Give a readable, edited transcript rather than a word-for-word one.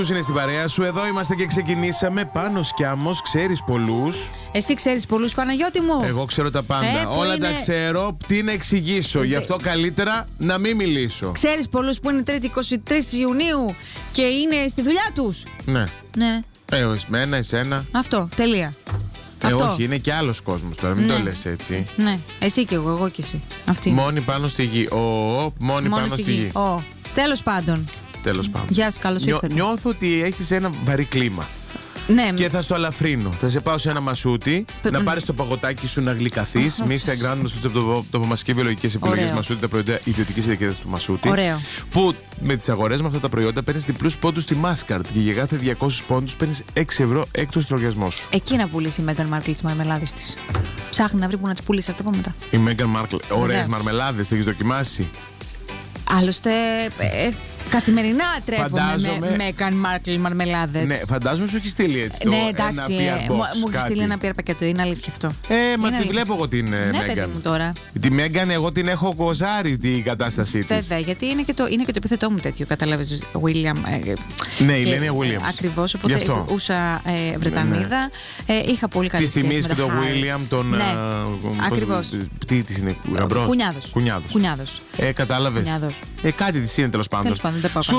Είναι στην παρέα σου, εδώ είμαστε και ξεκινήσαμε. Πάνος κι Άμμος, ξέρεις πολλούς. Εσύ ξέρεις πολλούς, Παναγιώτη μου. Εγώ ξέρω τα πάντα. Όλα τα ξέρω. Τι να εξηγήσω. Γι' αυτό καλύτερα να μην μιλήσω. Ξέρεις πολλούς που είναι 23 Ιουνίου και είναι στη δουλειά τους. Ναι. Ναι. Εσμένα, εσένα. Αυτό, τελεία. Αυτό. Όχι, είναι και άλλος κόσμος τώρα, μην το λες έτσι. Ναι, εσύ και εγώ και εσύ. Αυτή. Μόνοι πάνω στη γη. Μόνοι πάνω στη γη. Τέλος πάντων. Τέλος πάντων. Γεια σας, καλώς ήρθατε. Νιώθω ότι έχεις ένα βαρύ κλίμα. Ναι. Και θα στο αλαφρύνω. Θα σε πάω σε ένα μασούτι, να πάρεις το παγωτάκι σου να γλυκαθείς. Μη στα Grand Μασούτι από το Τοπομασκευή Βιολογικές Επιλογές Μασούτι, τα προϊόντα ιδιωτικής ετικέτας του Μασούτι. Ωραίο. Που με τις αγορές με αυτά τα προϊόντα παίρνεις διπλούς πόντους στη Mastercard και για κάθε 200 πόντους παίρνεις 6 ευρώ έκτος στο λογαριασμό σου. Εκεί να πουλήσει η Μέγαν Μάρκλ τις μαρμελάδες της. Ψάχνει να βρει που να τις πουλήσει, ας τα πω μετά. Η Μέγαν Μάρκλ, ωραίες μαρμελάδες, έχεις δοκιμάσει? Άλλωστε, καθημερινά τρέφομαι με Μέγαν Μάρκλ μαρμελάδες. Ναι, φαντάζομαι σου έχει στείλει έτσι ναι, εντάξει, μου έχει στείλει ένα PR πακέτο, είναι αλήθεια αυτό. Μα τη βλέπω εγώ την Μέγαν. Ναι, παιδί μου τώρα. Τη Μέγαν, εγώ την έχω κοζάρει την κατάστασή της. Βέβαια, γιατί είναι και το επίθετό μου τέτοιο, κατάλαβες, William. Ναι, η Λένια Williams. Ακριβώς, οπότε ούσα Βρετανίδα. Είχα πολύ καλή σχέση. Τη θυμίζεις και τον William, τον. Ναι, ακριβώς. Τι της είναι, γαμπρός? Κουνιάδος. Κατάλαβες. Κάτι της είναι τέλος πάντων.